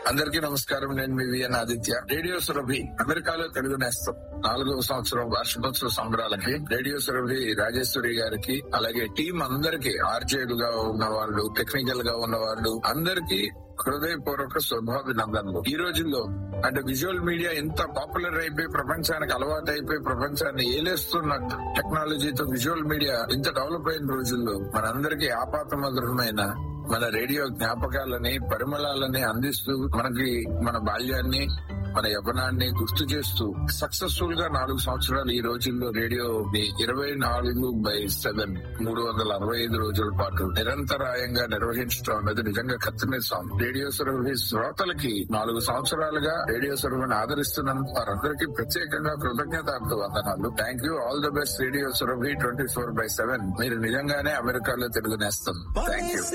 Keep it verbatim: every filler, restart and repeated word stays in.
అందరికీ నమస్కారం. నేను మీ విఎన్ ఆదిత్య. రేడియో సురభి అమెరికాలో తెలుగు నేస్తం నాలుగవ సంవత్సరం వార్షికోత్సవ సంబరాలకి రేడియో సురభి రాజేశ్వరి గారికి, అలాగే టీం అందరికి, ఆర్జేలుగా ఉన్న వాళ్ళు, టెక్నికల్ గా ఉన్న వాళ్ళు అందరికీ హృదయపూర్వక శుభాభినందనలు. ఈ రోజుల్లో అంటే విజువల్ మీడియా ఎంత పాపులర్ అయిపోయి ప్రపంచానికి అలవాటు అయిపోయి ప్రపంచాన్ని ఏలేస్తున్న టెక్నాలజీతో విజువల్ మీడియా ఇంత డెవలప్ అయిన రోజుల్లో మనందరికీ ఆపాతమధురమైన మన రేడియో జ్ఞాపకాలని, పరిమళాలని అందిస్తూ మనకి మన బాల్యాన్ని, మన యవ్వనాన్ని గుర్తు చేస్తూ సక్సెస్ఫుల్ గా నాలుగు సంవత్సరాలు ఈ రోజుల్లో రేడియో ఇరవై నాలుగు బై సెవెన్ మూడు వందల అరవై ఐదు రోజుల పాటు నిరంతరాయంగా నిర్వహించడం అనేది నిజంగా కత్తిమీసాం. రేడియో సురభి శ్రోతలకి నాలుగు సంవత్సరాలుగా రేడియో సురభిని ఆదరిస్తున్నందుకు వారందరికీ ప్రత్యేకంగా కృతజ్ఞతార్థ వందనాలు. Thank you. All the best radio Surabhi twenty four by seven. మీరు నిజంగానే అమెరికాలో తెలుగు నేస్తం. Thank you.